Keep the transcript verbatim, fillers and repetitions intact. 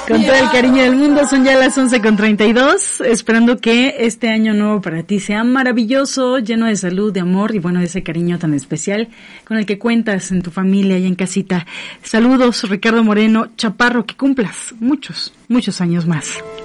Con todo el cariño del mundo, son ya las once con treinta y dos, esperando que este año nuevo para ti sea maravilloso, lleno de salud, de amor y bueno, de ese cariño tan especial con el que cuentas en tu familia y en casita. Saludos, Ricardo Moreno Chaparro, que cumplas muchos, muchos años más.